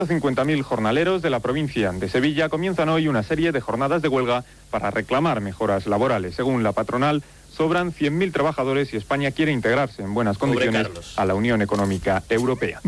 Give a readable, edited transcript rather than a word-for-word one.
50.000 jornaleros de la provincia de Sevilla comienzan hoy una serie de jornadas de huelga para reclamar mejoras laborales. Según la patronal, sobran 100.000 trabajadores y España quiere integrarse en buenas condiciones a la Unión Económica Europea.